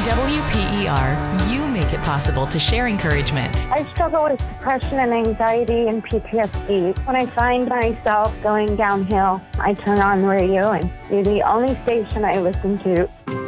WPER, you make it possible to share encouragement. I struggle with depression and anxiety and PTSD. When I find myself going downhill, I turn on the radio and you're the only station I listen to.